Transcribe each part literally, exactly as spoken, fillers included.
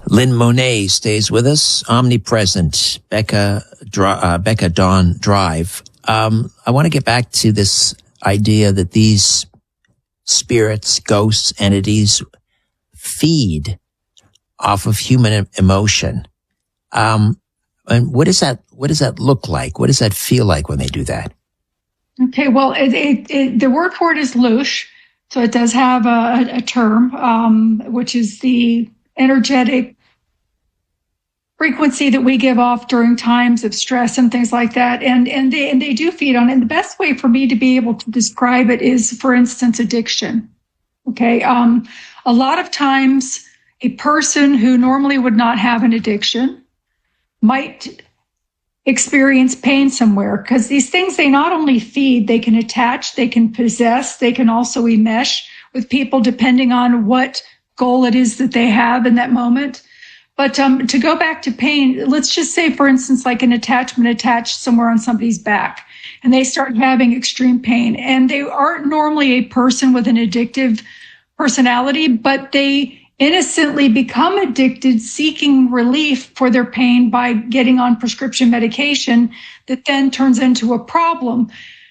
Lynn Monet stays with us, omnipresent, Becca, uh, Becca Dawn Drive. Um, I want to get back to this idea that these spirits, ghosts, entities feed off of human emotion. Um, and what does that, what does that look like? What does that feel like when they do that? Okay, well, it, it, it, the word for it is louche. So it does have a, a term, um, which is the energetic frequency that we give off during times of stress and things like that. And, and they, and they do feed on it. And the best way for me to be able to describe it is, for instance, addiction. Okay. Um, a lot of times a person who normally would not have an addiction might experience pain somewhere, because these things, they not only feed, they can attach, they can possess, they can also enmesh with people depending on what goal it is that they have in that moment. But um, to go back to pain, let's just say, for instance, like an attachment attached somewhere on somebody's back, and they start having extreme pain, and they aren't normally a person with an addictive personality, but they innocently become addicted, seeking relief for their pain by getting on prescription medication that then turns into a problem.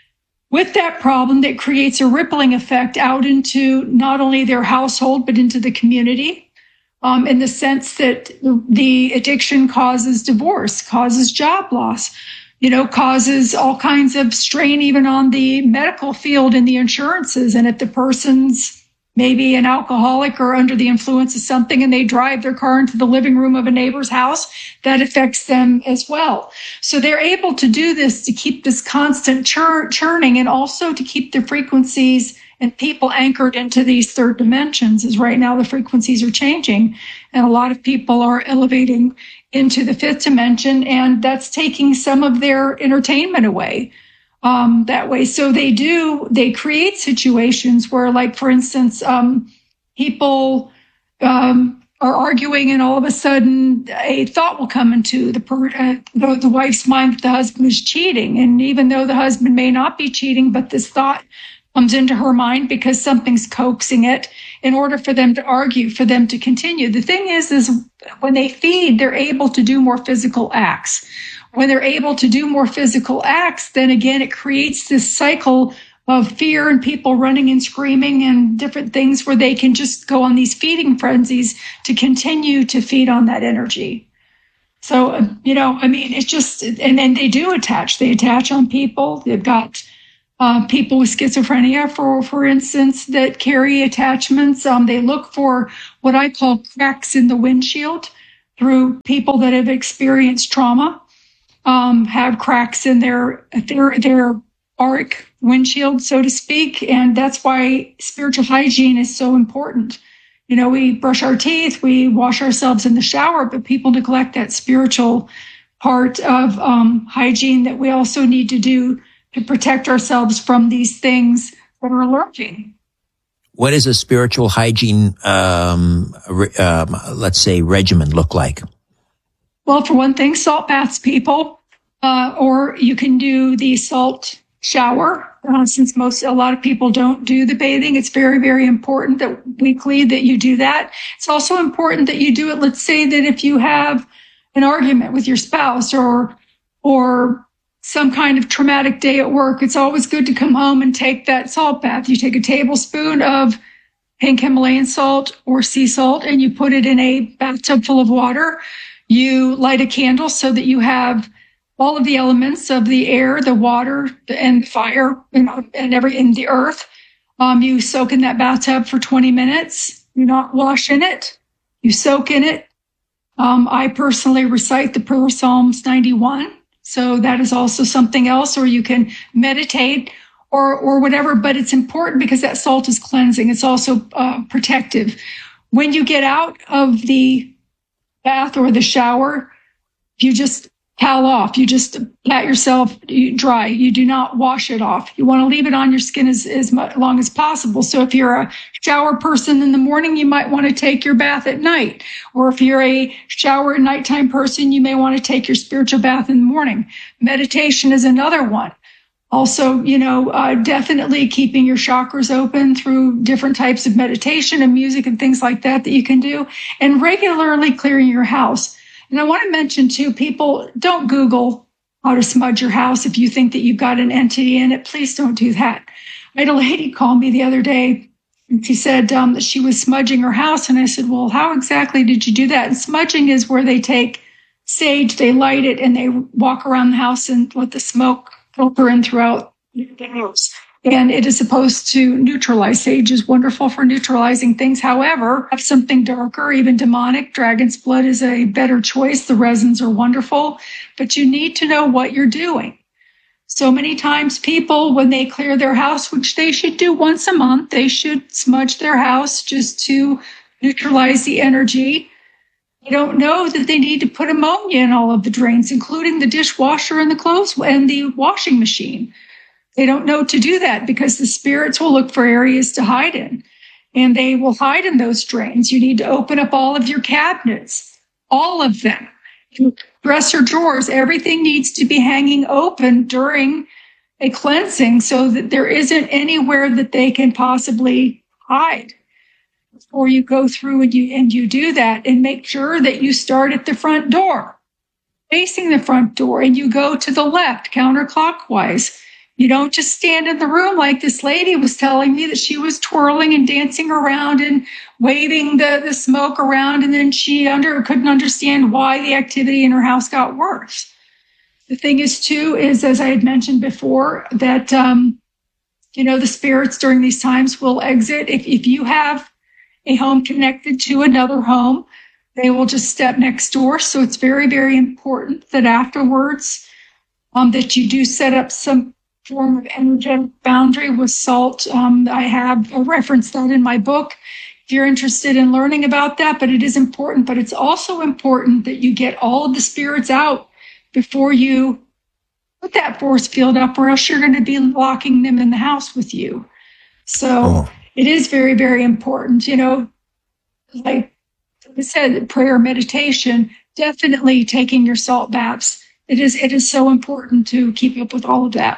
With that problem, that creates a rippling effect out into not only their household, but into the community. Um, in the sense that the addiction causes divorce, causes job loss, you know, causes all kinds of strain even on the medical field and the insurances. And if the person's maybe an alcoholic or under the influence of something and they drive their car into the living room of a neighbor's house, that affects them as well. So they're able to do this to keep this constant chur- churning and also to keep the frequencies and people anchored into these third dimensions, as right now the frequencies are changing and a lot of people are elevating into the fifth dimension, and that's taking some of their entertainment away um, that way. So they do, they create situations where, like, for instance, um, people um, are arguing and all of a sudden a thought will come into the, per- uh, the, the wife's mind that the husband is cheating. And even though the husband may not be cheating, but this thought comes into her mind because something's coaxing it in order for them to argue, for them to continue. The thing is, is when they feed, they're able to do more physical acts. When they're able to do more physical acts, then again, it creates this cycle of fear and people running and screaming and different things where they can just go on these feeding frenzies to continue to feed on that energy. So, you know, I mean, it's just, and then they do attach. They attach on people. They've got Uh, people with schizophrenia, for for instance, that carry attachments. Um, they look for what I call cracks in the windshield through people that have experienced trauma, um, have cracks in their their their auric windshield, so to speak, and that's why spiritual hygiene is so important. You know, we brush our teeth, we wash ourselves in the shower, but people neglect that spiritual part of um, hygiene that we also need to do to protect ourselves from these things that are lurking. What does a spiritual hygiene, um, re- um, let's say, regimen look like? Well, for one thing, salt baths, people, uh, or you can do the salt shower. Uh, since most, a lot of people don't do the bathing, it's very, very important that weekly that you do that. It's also important that you do it. Let's say that if you have an argument with your spouse or, or some kind of traumatic day at work, it's always good to come home and take that salt bath. You take a tablespoon of pink Himalayan salt or sea salt and you put it in a bathtub full of water. You light a candle so that you have all of the elements of the air, the water, and the fire, and, and every in the earth. Um, you soak in that bathtub for twenty minutes. You not wash in it. You soak in it. Um, I personally recite the prayer Psalms ninety-one. So that is also something else, or you can meditate or or whatever, but it's important because that salt is cleansing. It's also uh, protective. When you get out of the bath or the shower, you just towel off. You just pat yourself dry. You do not wash it off. You want to leave it on your skin as, as much, long as possible. So if you're a shower person in the morning, you might want to take your bath at night. Or if you're a shower at nighttime person, you may want to take your spiritual bath in the morning. Meditation is another one. Also, you know, uh, definitely keeping your chakras open through different types of meditation and music and things like that that you can do, and regularly clearing your house. And I want to mention too, people, don't Google how to smudge your house if you think that you've got an entity in it. Please don't do that. I had a lady call me the other day, and she said um, that she was smudging her house. And I said, well, how exactly did you do that? And smudging is where they take sage, they light it, and they walk around the house and let the smoke filter in throughout the house. And it is supposed to neutralize. Sage is wonderful for neutralizing things. However, have something darker, even demonic, dragon's blood is a better choice. The resins are wonderful, but you need to know what you're doing. So many times people, when they clear their house, which they should do once a month, they should smudge their house just to neutralize the energy. They don't know that they need to put ammonia in all of the drains, including the dishwasher and the clothes and the washing machine. They don't know to do that because the spirits will look for areas to hide in, and they will hide in those drains. You need to open up all of your cabinets, all of them. Dresser drawers, everything needs to be hanging open during a cleansing so that there isn't anywhere that they can possibly hide. Before you go through and you and you do that, and make sure that you start at the front door, facing the front door, and you go to the left counterclockwise. You don't just stand in the room like this lady was telling me that she was twirling and dancing around and waving the, the smoke around, and then she under couldn't understand why the activity in her house got worse. The thing is, too, is, as I had mentioned before, that um, you know, the spirits during these times will exit. If if you have a home connected to another home, they will just step next door. So it's very, very important that afterwards um, that you do set up some form of energetic boundary with salt. Um, I have referenced that in my book if you're interested in learning about that, but it is important. But it's also important that you get all of the spirits out before you put that force field up, or else you're going to be locking them in the house with you. So oh. It is very, very important, you know, like I said, prayer, meditation, definitely taking your salt baths. It is, it is so important to keep up with all of that.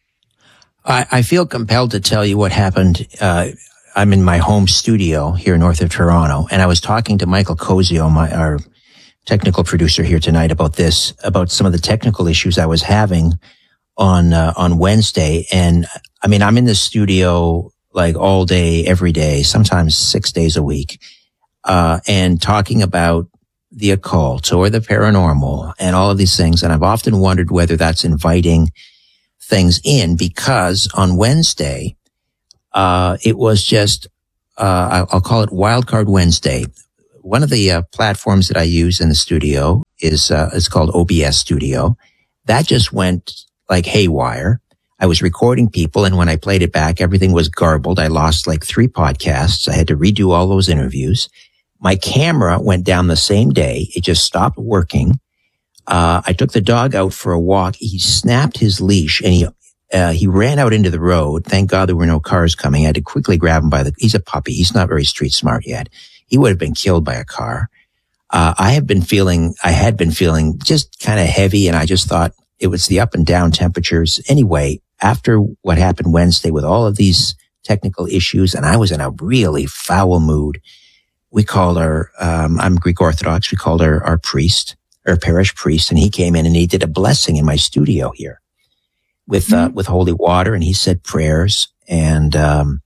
I, I feel compelled to tell you what happened. Uh, I'm in my home studio here north of Toronto, and I was talking to Michael Cozio, my, our technical producer here tonight, about this, about some of the technical issues I was having on, uh, on Wednesday. And I mean, I'm in the studio like all day, every day, sometimes six days a week, uh, and talking about the occult or the paranormal and all of these things. And I've often wondered whether that's inviting things in, because on Wednesday, uh, it was just, uh, I'll call it Wildcard Wednesday. One of the uh, platforms that I use in the studio is, uh, is called O B S Studio. That just went like haywire. I was recording people, and when I played it back, everything was garbled. I lost like three podcasts. I had to redo all those interviews. My camera went down the same day. It just stopped working. Uh, I took the dog out for a walk. He snapped his leash and he, uh, he ran out into the road. Thank God there were no cars coming. I had to quickly grab him by the, he's a puppy. He's not very street smart yet. He would have been killed by a car. Uh, I have been feeling, I had been feeling just kind of heavy, and I just thought it was the up and down temperatures. Anyway, after what happened Wednesday with all of these technical issues, and I was in a really foul mood, we called our, um, I'm Greek Orthodox. We called our, our priest, our parish priest, and he came in and he did a blessing in my studio here with, uh, with holy water, and he said prayers, and, um,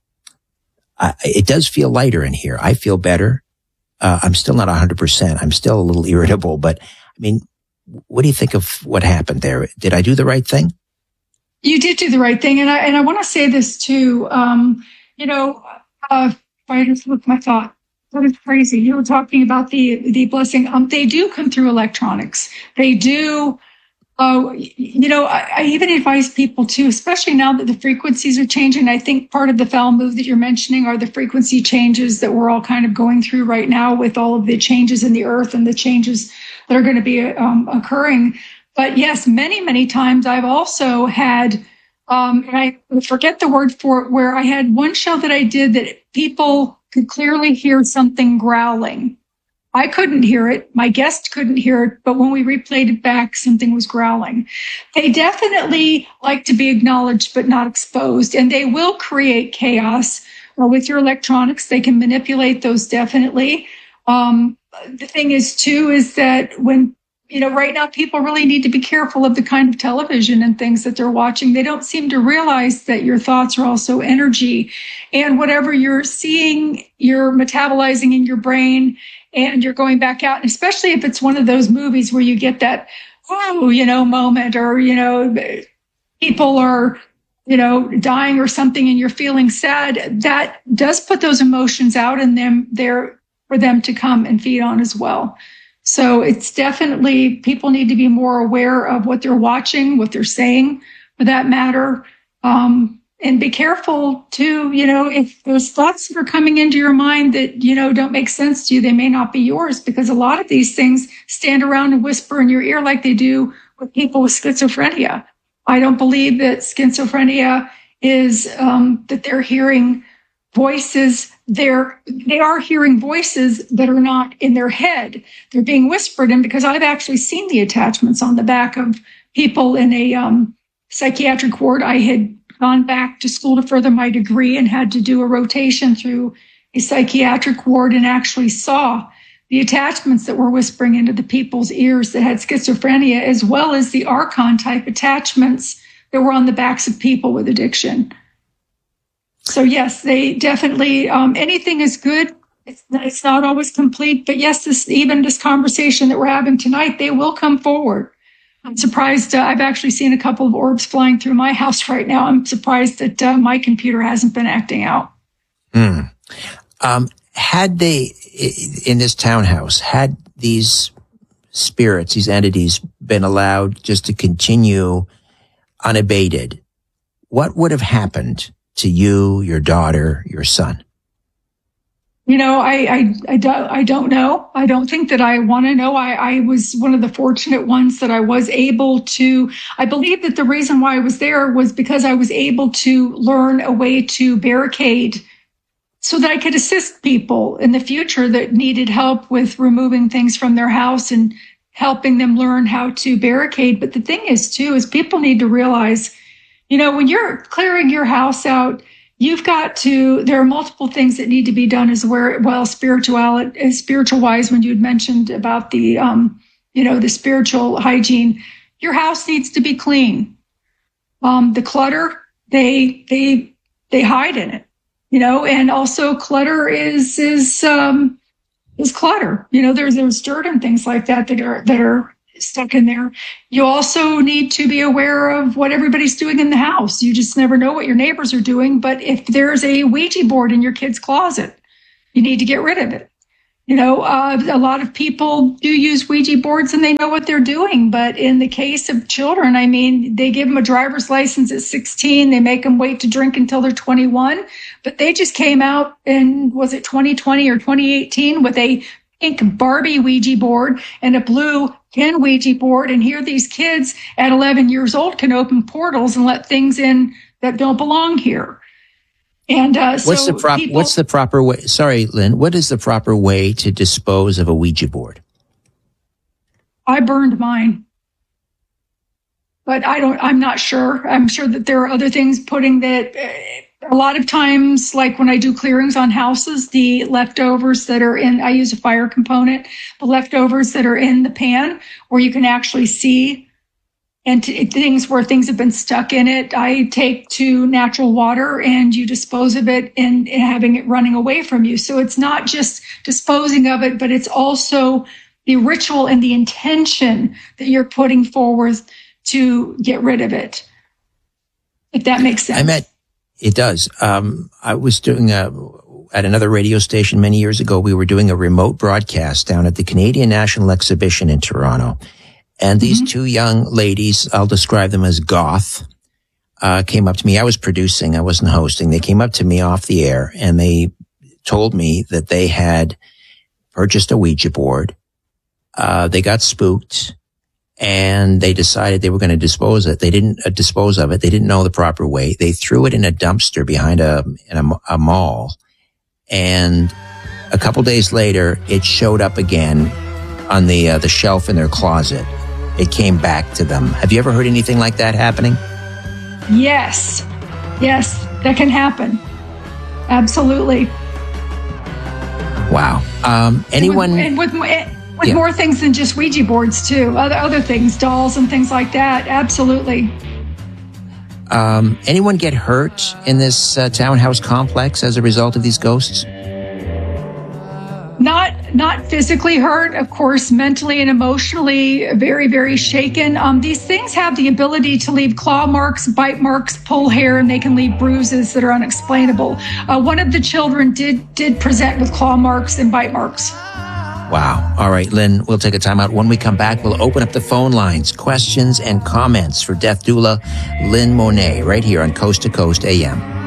I, it does feel lighter in here. I feel better. Uh, I'm still not a hundred percent. I'm still a little irritable, but I mean, what do you think of what happened there? Did I do the right thing? You did do the right thing. And I, and I want to say this too. Um, you know, uh, I just looked my thought. That is crazy. You were talking about the, the blessing. Um, they do come through electronics. They do, uh, you know, I, I even advise people too, especially now that the frequencies are changing. I think part of the foul move that you're mentioning are the frequency changes that we're all kind of going through right now with all of the changes in the earth and the changes that are going to be um, occurring. But yes, many, many times I've also had, um, and I forget the word for it, where I had one show that I did that people could clearly hear something growling I couldn't hear it. My guest couldn't hear it. But when we replayed it back, something was growling. They definitely like to be acknowledged, but not exposed. And they will create chaos uh, with your electronics. They can manipulate those definitely. Um, the thing is, too, is that when, you know, right now people really need to be careful of the kind of television and things that they're watching. They don't seem to realize that your thoughts are also energy. And whatever you're seeing, you're metabolizing in your brain. And you're going back out, especially if it's one of those movies where you get that, oh, you know, moment, or, you know, people are, you know, dying or something and you're feeling sad. That does put those emotions out in them there for them to come and feed on as well. So it's definitely, people need to be more aware of what they're watching, what they're saying, for that matter. Um, And be careful too, you know, if there's thoughts that are coming into your mind that, you know, don't make sense to you, they may not be yours, because a lot of these things stand around and whisper in your ear like they do with people with schizophrenia. I don't believe that schizophrenia is, um, that they're hearing voices. They're, they are hearing voices that are not in their head. They're being whispered in, because I've actually seen the attachments on the back of people in a, um, psychiatric ward. I had gone back to school to further my degree and had to do a rotation through a psychiatric ward and actually saw the attachments that were whispering into the people's ears that had schizophrenia, as well as the Archon type attachments that were on the backs of people with addiction. So yes, they definitely, um, anything is good. It's, it's not always complete, but yes, this, even this conversation that we're having tonight, they will come forward. I'm surprised. Uh, I've actually seen a couple of orbs flying through my house right now. I'm surprised that uh, my computer hasn't been acting out. Mm. Um, had they, in this townhouse, had these spirits, these entities, been allowed just to continue unabated, what would have happened to you, your daughter, your son? You know, I, I, I, don't, I don't know. I don't think that I want to know. I, I was one of the fortunate ones that I was able to, I believe that the reason why I was there was because I was able to learn a way to barricade so that I could assist people in the future that needed help with removing things from their house and helping them learn how to barricade. But the thing is, too, is people need to realize, you know, when you're clearing your house out, you've got to, there are multiple things that need to be done as well, spiritual, spiritual wise, when you'd mentioned about the, um, you know, the spiritual hygiene. Your house needs to be clean. Um, the clutter, they, they, they hide in it, you know, and also clutter is, is, um, is clutter. You know, there's, there's dirt and things like that that are, that are stuck in there. You also need to be aware of what everybody's doing in the house. You just never know what your neighbors are doing. But if there's a Ouija board in your kid's closet, you need to get rid of it. You know, uh, a lot of people do use Ouija boards and they know what they're doing. But in the case of children, I mean, they give them a driver's license at sixteen. They make them wait to drink until they're twenty-one. But they just came out in, was it twenty twenty or twenty eighteen, with a pink Barbie Ouija board and a blue Ken Ouija board, and here these kids at eleven years old can open portals and let things in that don't belong here. And uh, so what's the prop? people, what's the proper way? Sorry, Lynn. What is the proper way to dispose of a Ouija board? I burned mine, but I don't. I'm not sure. I'm sure that there are other things putting that. Uh, A lot of times, like when I do clearings on houses, the leftovers that are in, I use a fire component, the leftovers that are in the pan, where you can actually see, and t- things where things have been stuck in it, I take to natural water and you dispose of it and, and having it running away from you. So it's not just disposing of it, but it's also the ritual and the intention that you're putting forward to get rid of it. If that makes sense. I met. It does. Um, I was doing a, at another radio station many years ago, we were doing a remote broadcast down at the Canadian National Exhibition in Toronto. And these mm-hmm. two young ladies, I'll describe them as goth, uh, came up to me. I was producing. I wasn't hosting. They came up to me off the air and they told me that they had purchased a Ouija board. Uh, they got spooked. And they decided they were going to dispose of it. They didn't uh, dispose of it. They didn't know the proper way. They threw it in a dumpster behind a in a, a mall, and A couple days later, it showed up again on the uh, the shelf in their closet. It came back to them. Have you ever heard anything like that happening? Yes. Yes, that can happen. Absolutely. Wow. Um, anyone... And with, and with, with yeah. more things than just Ouija boards, too. Other, other things, dolls and things like that. Absolutely. Um, anyone get hurt in this uh, townhouse complex as a result of these ghosts? Not not physically hurt, of course, mentally and emotionally very, very shaken. Um, these things have the ability to leave claw marks, bite marks, pull hair, and they can leave bruises that are unexplainable. Uh, one of the children did did present with claw marks and bite marks. Wow. All right, Lynn, we'll take a time out. When we come back, we'll open up the phone lines, questions and comments for Death Doula Lynn Monet right here on Coast to Coast A M.